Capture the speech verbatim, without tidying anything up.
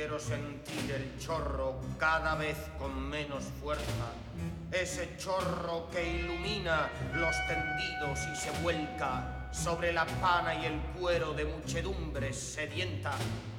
Quiero sentir el chorro cada vez con menos fuerza. Ese chorro que ilumina los tendidos y se vuelca sobre la pana y el cuero de muchedumbres sedienta.